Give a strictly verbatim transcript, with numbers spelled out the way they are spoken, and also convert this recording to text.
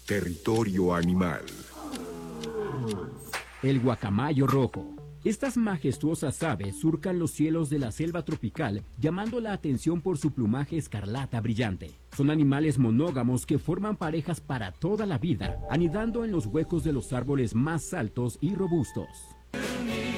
Territorio animal. El guacamayo rojo. Estas majestuosas aves surcan los cielos de la selva tropical, llamando la atención por su plumaje escarlata brillante. Son animales monógamos que forman parejas para toda la vida, anidando en los huecos de los árboles más altos y robustos.